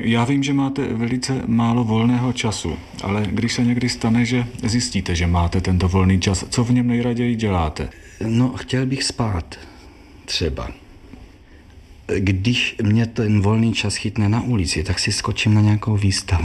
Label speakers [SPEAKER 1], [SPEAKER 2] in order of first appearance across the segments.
[SPEAKER 1] Já vím, že máte velice málo volného času, ale když se někdy stane, že zjistíte, že máte tento volný čas, co v něm nejraději děláte?
[SPEAKER 2] No, chtěl bych spát. Třeba. Když mě ten volný čas chytne na ulici, tak si skočím na nějakou výstavu.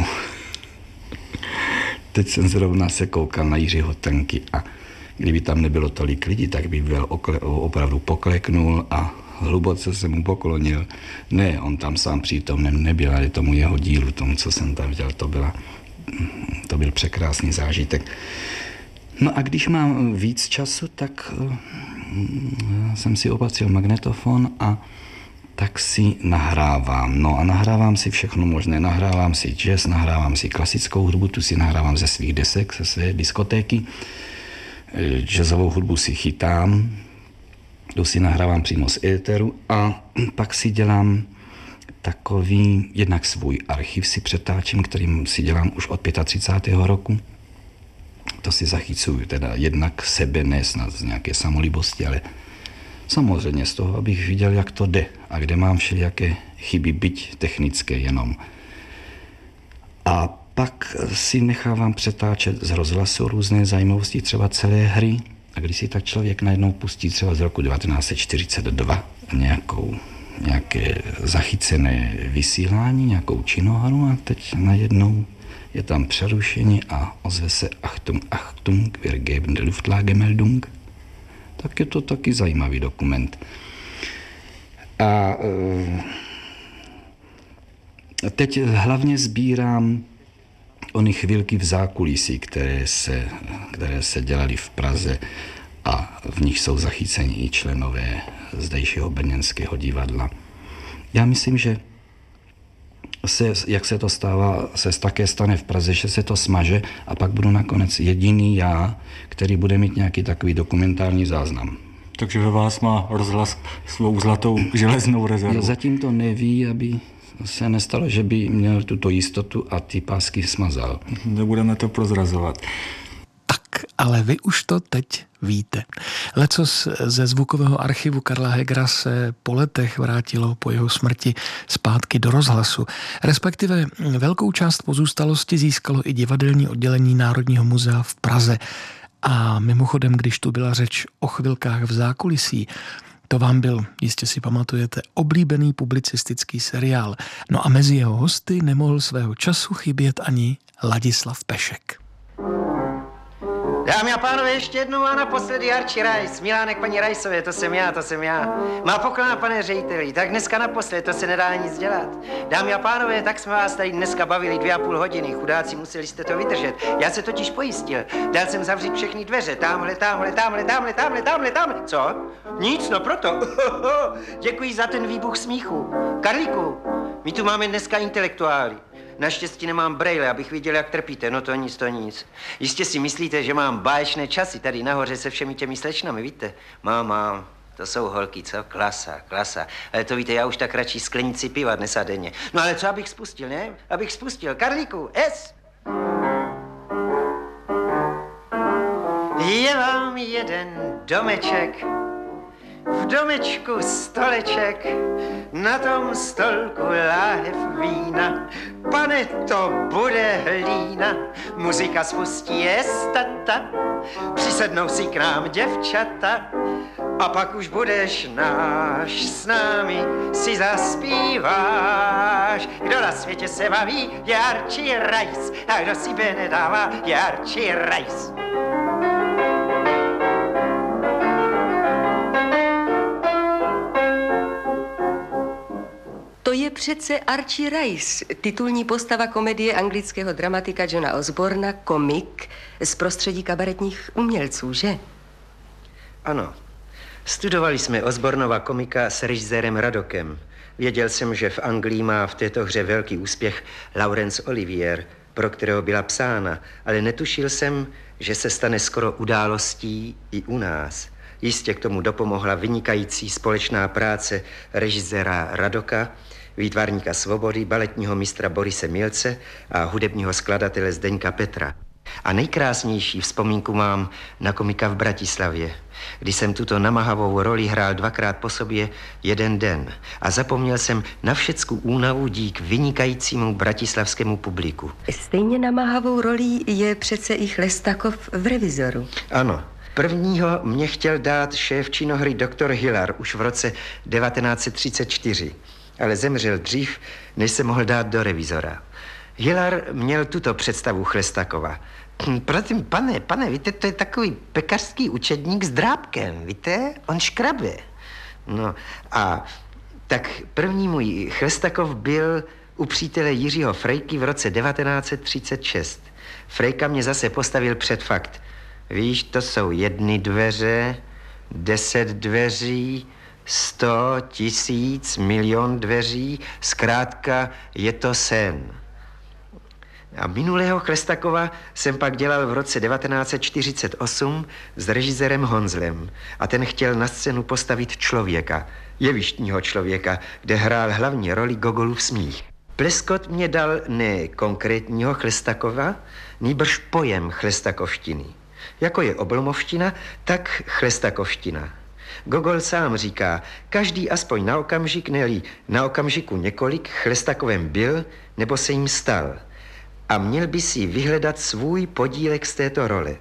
[SPEAKER 2] Teď jsem zrovna se koukal na Jiřího Trnky a kdyby tam nebylo tolik lidí, tak bych byl opravdu pokleknul a hluboce se mu poklonil. Ne, on tam sám přítomnem nebyl, ale tomu jeho dílu, tomu, co jsem tam viděl, to byl překrásný zážitek. No a když mám víc času, tak jsem si opatřil magnetofon a tak si nahrávám. No a nahrávám si všechno možné. Nahrávám si jazz, nahrávám si klasickou hudbu, tu si nahrávám ze svých desek, ze své diskotéky. Jazzovou hudbu si chytám, tu si nahrávám přímo z éteru a pak si dělám takový, jednak svůj archiv si přetáčím, kterým si dělám už od 35. roku. To si zachycuju, teda jednak sebe, ne snad z nějaké samolibosti, ale samozřejmě z toho, abych viděl, jak to jde a kde mám všelijaké chyby, byť technické jenom. A pak si nechávám přetáčet z rozhlasu různé zajímavosti, třeba celé hry. A když si tak člověk najednou pustí třeba z roku 1942 nějaké zachycené vysílání, nějakou činohru a teď najednou je tam přerušení a ozve se Achtung, Achtung, wir geben die Luftlagemeldung. Tak je to taky zajímavý dokument. A teď hlavně sbírám ony chvilky v zákulisí, které se dělaly v Praze a v nich jsou zachyceni i členové zdejšího brněnského divadla. Já myslím, že jak se to stává, se také stane v Praze, že se to smaže a pak budu nakonec jediný já, který bude mít nějaký takový dokumentární záznam.
[SPEAKER 1] Takže ve vás má rozhlas svou zlatou železnou rezervu.
[SPEAKER 2] Zatím to neví, aby se nestalo, že by měl tuto jistotu a ty pásky smazal.
[SPEAKER 1] Nebudeme to prozrazovat.
[SPEAKER 3] Tak, ale vy už to teď víte. Lecos ze zvukového archivu Karla Hegera se po letech vrátilo po jeho smrti zpátky do rozhlasu. Respektive velkou část pozůstalosti získalo i divadelní oddělení Národního muzea v Praze. A mimochodem, když tu byla řeč o chvilkách v zákulisí, to vám byl, jistě si pamatujete, oblíbený publicistický seriál. No a mezi jeho hosty nemohl svého času chybět ani Ladislav Pešek.
[SPEAKER 4] Dámy a pánové, ještě jednou a naposledy Archie Rice, Milánek paní Riceové, to jsem já. Má poklona, pane řediteli, tak dneska naposled, to se nedá nic dělat. Dámy a pánové, tak jsme vás tady dneska bavili 2,5 hodiny, chudáci, museli jste to vydržet. Já se totiž pojistil, dal jsem zavřít všechny dveře, tamhle. Co? Nic, no proto. Děkuji za ten výbuch smíchu. Karlíku, my tu máme dneska intelektuály. Naštěstí nemám brejle, abych viděl, jak trpíte. No to nic. Jistě si myslíte, že mám báječné časy tady nahoře se všemi těmi slečnami, víte? Mám. To jsou holky, co? Klasa. Ale to víte, já už tak radši sklenici piva dnes a denně. No ale co abych spustil, ne? Karlíku, Je vám jeden domeček. V domečku stoleček, na tom stolku láhev vína. Pane, to bude hlína, muzika spustí estata, přisednou si k nám děvčata a pak už budeš náš, s námi si zaspíváš. Kdo na světě se baví, je Archie Rice, a kdo si be nedává, je Archie Rice.
[SPEAKER 5] To je přece Archie Rice, titulní postava komedie anglického dramatika Johna Osborna, komik z prostředí kabaretních umělců, že?
[SPEAKER 4] Ano. Studovali jsme Osbornova komika s režisérem Radokem. Věděl jsem, že v Anglii má v této hře velký úspěch Laurence Olivier, pro kterého byla psána, ale netušil jsem, že se stane skoro událostí i u nás. Jistě k tomu dopomohla vynikající společná práce režiséra Radoka, výtvarníka Svobody, baletního mistra Borise Milce a hudebního skladatele Zdeňka Petra. A nejkrásnější vzpomínku mám na komika v Bratislavě, kdy jsem tuto namáhavou roli hrál 2krát po sobě jeden den a zapomněl jsem na všecku únavu dík vynikajícímu bratislavskému publiku.
[SPEAKER 5] Stejně namáhavou rolí je přece i Chlestakov v Revizoru.
[SPEAKER 4] Ano, prvního mě chtěl dát šéf činohry doktor Hillar už v roce 1934, ale zemřel dřív, než se mohl dát do Revizora. Hillar měl tuto představu Chlestakova. Prosím, pane, víte, to je takový pekařský učedník s drápkem, víte? On škrabe. No a tak první můj Chlestakov byl u přítele Jiřího Frejky v roce 1936. Frejka mě zase postavil před fakt. Víš, to jsou 1 dveře, 10 dveří, 100, 1000, 1 000 000 dveří, zkrátka je to sen. A minulého Chlestakova jsem pak dělal v roce 1948 s režisérem Honzlem a ten chtěl na scénu postavit člověka, jevištního člověka, kde hrál hlavní roli Gogolův smích. Pleskot mě dal ne konkrétního Chlestakova, nýbrž pojem chlestakovštiny. Jako je oblomovština, tak chlestakovština. Gogol sám říká, každý aspoň na okamžik, ne-li na okamžiku několik, Chlestakovem byl nebo se jim stal. A měl by si vyhledat svůj podílek z této role.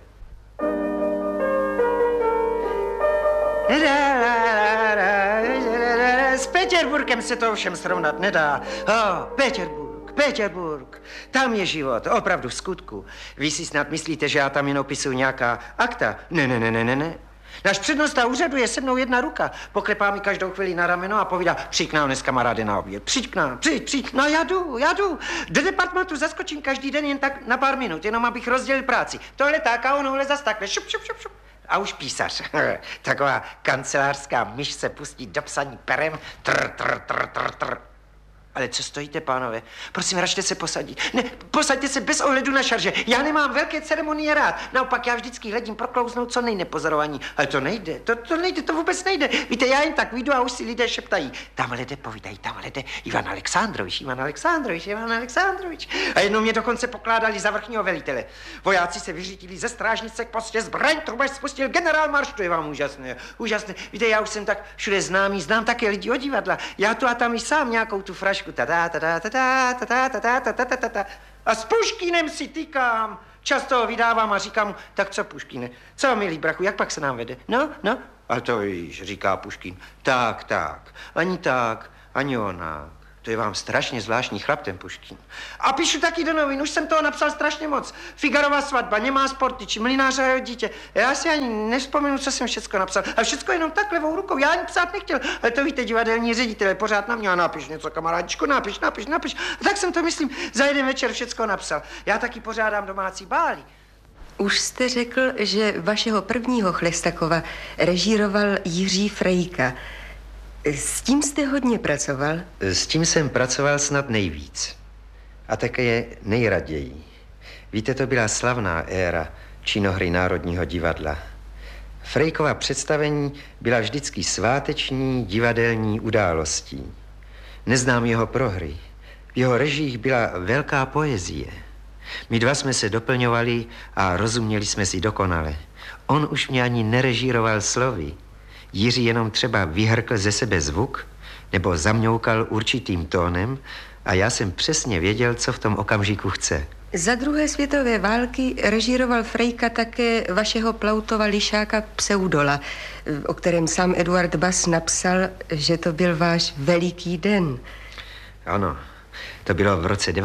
[SPEAKER 4] S Petěrburkem se to ovšem srovnat nedá. Petěrburg, tam je život, opravdu v skutku. Vy si snad myslíte, že já tam jen opisuju nějaká akta? Ne. Náš přednosta úřadu je se mnou 1 ruka. Poklepá mi každou chvíli na rameno a povídá, přijď k nám dnes, kamaráde, na oběd. Přijď k nám, přijď. No já jdu. Do departmentu zaskočím každý den jen tak na pár minut, jenom abych rozdělil práci. Tohle tak a onohle zas takhle, šup. A už písař. Taková kancelářská myš se pustí do psaní perem. Trr. Ale co stojíte, pánové? Prosím, račte se posadit. Ne, posaďte se bez ohledu na šarže. Já nemám velké ceremonie rád. Naopak já vždycky hledím proklouznout co nejnepozorovaní. Ale to nejde, to vůbec nejde. Víte, já jen tak vyjdu a už si lidé šeptají. Tamhle jde, povídají, tamhle jde Ivan Alexandrovič. A jednou mě dokonce pokládali za vrchního velitele. Vojáci se vyřítili ze strážnice k postě zbraň, trubač spustil generál marš. To je vám úžasné. Víte, já už jsem tak všude známý, znám také lidi od divadla. Já tu a tam i sám nějakou tu frašku. A s Puškinem si tykám. Často ho vydávám a říkám mu, tak co, Puškine, co, milý brachu, jak pak se nám vede? No, ale to víš, říká Puškin. Tak, ani onak. To je vám strašně zvláštní chlap, ten Puškin. A píšu taky do novin, už jsem toho napsal strašně moc. Figarova svatba, Nemá sportiči, Mlynářovo dítě. Já si ani nevzpomenu, co jsem všecko napsal. A všecko jenom tak levou rukou, já ani psát nechtěl. Ale to víte, divadelní ředitele pořád na mě a napiš něco, kamarádičku, napiš. A tak jsem to, myslím, za jeden večer všecko napsal. Já taky pořádám domácí bály.
[SPEAKER 5] Už jste řekl, že vašeho prvního Chlestakova režíroval Jiří Frejka. S tím jste hodně pracoval?
[SPEAKER 4] S tím jsem pracoval snad nejvíc. A také nejraději. Víte, to byla slavná éra činohry Národního divadla. Frejkova představení byla vždycky sváteční divadelní událostí. Neznám jeho prohry. V jeho režích byla velká poezie. My dva jsme se doplňovali a rozuměli jsme si dokonale. On už mě ani nerežíroval slovy. Jiří jenom třeba vyhrkl ze sebe zvuk nebo zamňoukal určitým tónem a já jsem přesně věděl, co v tom okamžiku chce.
[SPEAKER 5] Za druhé světové války režíroval Frejka také vašeho Plautova lišáka Pseudola, o kterém sám Eduard Bass napsal, že to byl váš veliký den.
[SPEAKER 4] Ano, to bylo v roce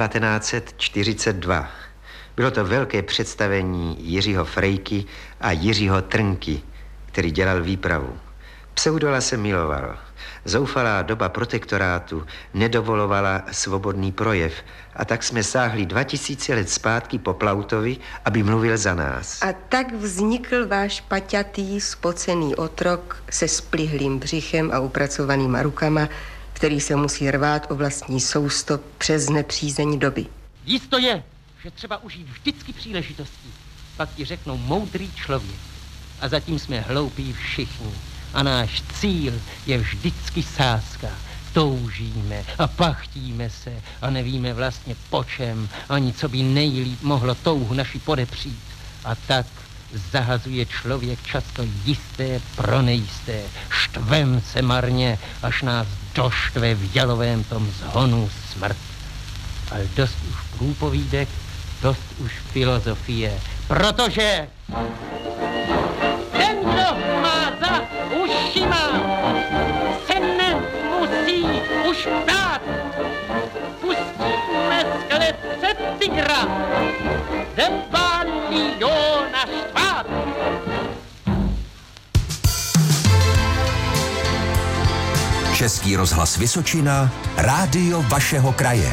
[SPEAKER 4] 1942. Bylo to velké představení Jiřího Frejky a Jiřího Trnky, který dělal výpravu. Pseudola se miloval. Zoufalá doba protektorátu nedovolovala svobodný projev a tak jsme sáhli 2000 let zpátky po Plautovi, aby mluvil za nás.
[SPEAKER 5] A tak vznikl váš paťatý, spocený otrok se splihlým břichem a upracovanýma rukama, který se musí rvát o vlastní sousto přes nepřízeň doby.
[SPEAKER 6] Jisto je, že třeba užít vždycky příležitostí, pak ti řeknou moudrý člověk. A zatím jsme hloupí všichni. A náš cíl je vždycky sázka. toužíme a pachtíme se a nevíme vlastně po čem, ani co by nejlíp mohlo touhu naši podepřít. A tak zahazuje člověk často jisté pro nejisté, štvem se marně, až nás doštve v dělovém tom zhonu smrt. Ale dost už průpovídek, dost už filozofie, protože ten, kdo má za ušima, se nemusí už ptát. Pustíme z klece tygra, Napoleona štvát.
[SPEAKER 7] Český rozhlas Vysočina, rádio vašeho kraje.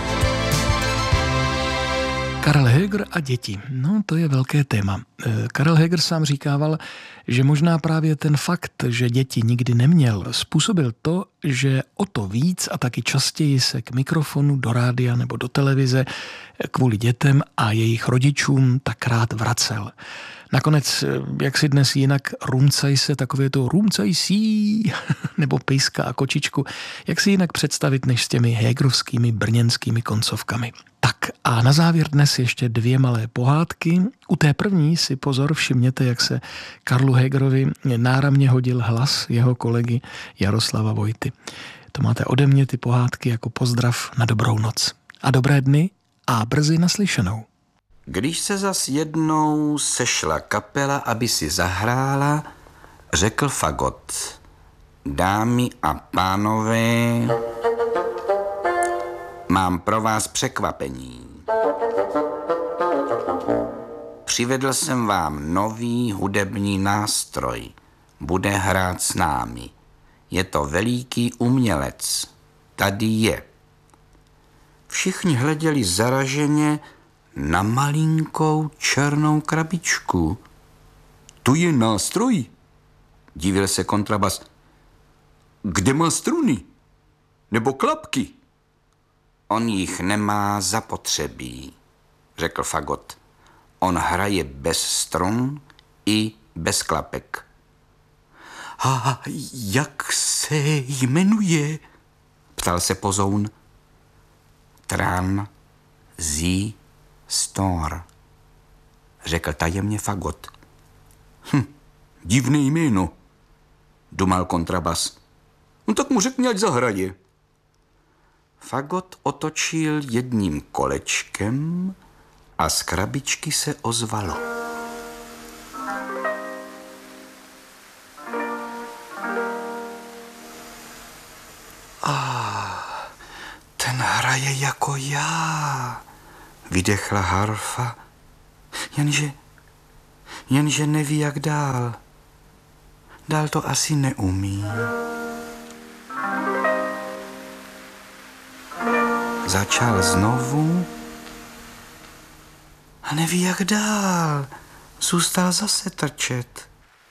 [SPEAKER 3] Karel Heger a děti. No, to je velké téma. Karel Heger sám říkával, že možná právě ten fakt, že děti nikdy neměl, způsobil to, že o to víc a taky častěji se k mikrofonu, do rádia nebo do televize kvůli dětem a jejich rodičům tak rád vracel. Nakonec, jak si dnes jinak rumcaj se, takové to rumcaj sí, nebo pejska a kočičku, jak si jinak představit než s těmi hegerovskými brněnskými koncovkami. Tak a na závěr dnes ještě 2 malé pohádky. U té první si pozor všimněte, jak se Karlu Hegerovi náramně hodil hlas jeho kolegy Jaroslava Vojty. To máte ode mě ty pohádky jako pozdrav na dobrou noc. A dobré dny a brzy naslyšenou.
[SPEAKER 2] Když se zas jednou sešla kapela, aby si zahrála, řekl fagot: dámy a pánové, mám pro vás překvapení. Přivedl jsem vám nový hudební nástroj. Bude hrát s námi. Je to veliký umělec. Tady je. Všichni hleděli zaraženě na malinkou černou krabičku. To je nástroj? Divil se kontrabas. Kde má struny? Nebo klapky? On jich nemá zapotřebí, řekl fagot. On hraje bez strun i bez klapek. A jak se jmenuje? Ptal se pozoun. Transistor, řekl tajemně fagot. Divné jméno, dumal kontrabas. No tak mu řekni, ať zahraje. Fagot otočil jedním kolečkem a z krabičky se ozvalo. Ten hraje jako já, vydechla harfa, jenže neví, jak dál. Dál to asi neumí. Začal znovu a neví, jak dál. Zůstal zase trčet.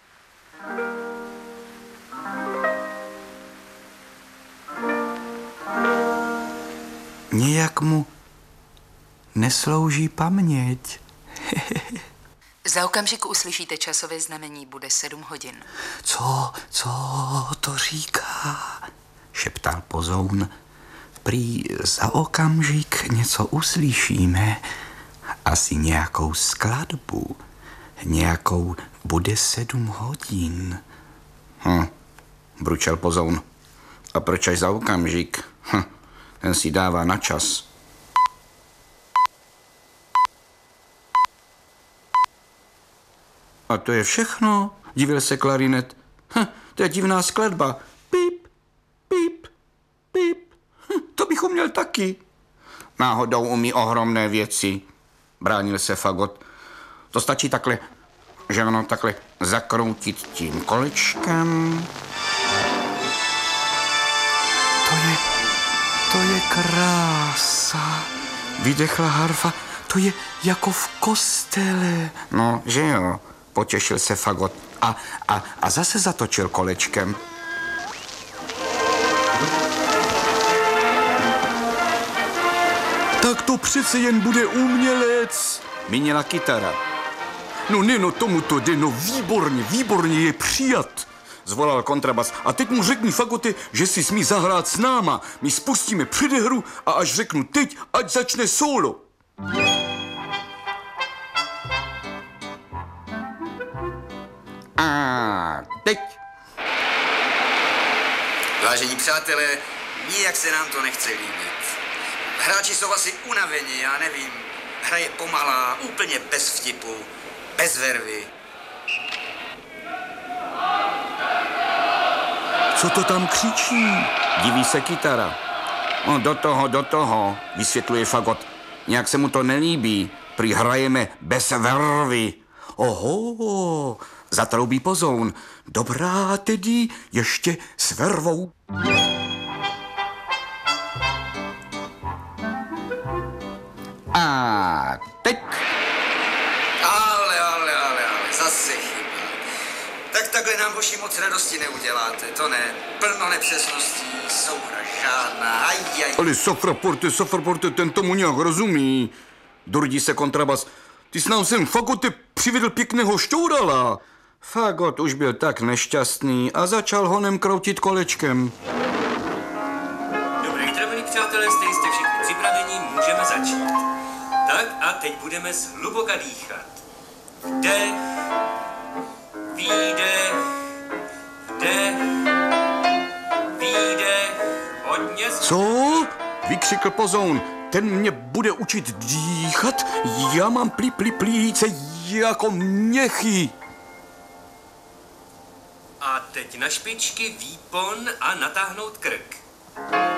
[SPEAKER 2] Nějak mu neslouží paměť.
[SPEAKER 8] Za okamžik uslyšíte časové znamení, bude 7 hodin.
[SPEAKER 2] Co to říká? Šeptal pozoun. Prý za okamžik něco uslyšíme. Asi nějakou skladbu. Nějakou bude 7 hodin. Bručel pozoun. A proč až za okamžik? Ten si dává na čas. A to je všechno, divil se klarinet. To je divná skladba. Pip, pip, pip. To bychom měl taky. Náhodou umí ohromné věci, bránil se fagot. To stačí takhle, že ono takhle zakroutit tím kolečkem. To je krása, vydechla harfa. To je jako v kostele. No, že jo, potěšil se fagot a zase zatočil kolečkem. Tak to přece jen bude umělec, míněla kytara. No, tomuto jde, výborně je přijat.
[SPEAKER 9] zvolal kontrabas. A teď mu řekni fagoty, že si smí zahrát s náma. My spustíme předehru a až řeknu teď, ať začne solo. A teď.
[SPEAKER 10] Vážení přátelé, nijak se nám to nechce líbit. Hráči jsou asi unavení, já nevím. Hra je pomalá, úplně bez vtipu, bez vervy.
[SPEAKER 9] Co to tam křičí? Diví se kytara. No, do toho, vysvětluje fagot. Nějak se mu to nelíbí. Prý hrajeme bez vervy. Oho, zatroubí pozoun. Dobrá tedy, ještě s vervou. A teď.
[SPEAKER 10] Ale, zase chyba. Tak takhle nám boží moc radosti neuděláte, to ne. Plno nepřesností, souhra žádná, ajaj.
[SPEAKER 9] Ale sofraporte, ten tomu nějak rozumí. Durdí se kontrabas. Ty jsi nám sem fagoty přivedl pěkného šťourala. Fagot už byl tak nešťastný a začal honem kroutit kolečkem.
[SPEAKER 11] Dobré jitro, milí přátelé, jste všichni připraveni, můžeme začít. Tak a teď budeme zhluboka dýchat. Vdech, výdech, vdech, výdech, hodně...
[SPEAKER 9] Co? Vykřikl pozoun. Ten mě bude učit dýchat? Já mám plíce jako měchy.
[SPEAKER 11] A teď na špičky výpon a natáhnout krk.